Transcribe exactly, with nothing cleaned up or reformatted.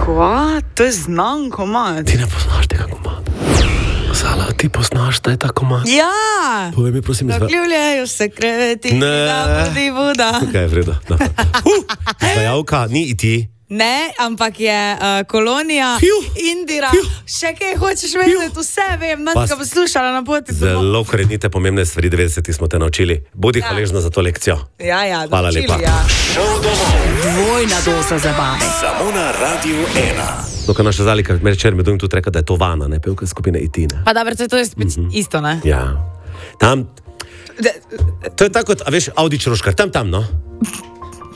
Kva? To je znan komad. Ti ne poznaš tega komada. Sala, ti poznaš taj ta komad? Ja! Povej mi, prosim, izva... Zakljuvljajo se kreveti, Ne. da budi voda. Kaj je vredo? Uh, izvajalka, ni iti. Ne, ampak je uh, kolonija, Fiu. Indira, Fiu. še kaj hočeš vedeti, vse vem, nas Pas- ga poslušala na poti. domov. Zelo korenite pomembne stvari, devetdesetih smo te naučili. Bodi Ja. hvaležna za to lekcijo. Ja, ja, Hvala naučili, lepa. Ja. Šov domov Dvojna doza zabave. samo na Radiu ena. No, ko naša Zalika, večer med drugim tudi reka, da je to Vana, ne, pevka skupine I T, ne. Pa dobro, to je spet mm-hmm. isto, ne? Ja. Tam, to je tako kot, a veš, Audi Čroškar, tam, tam, no.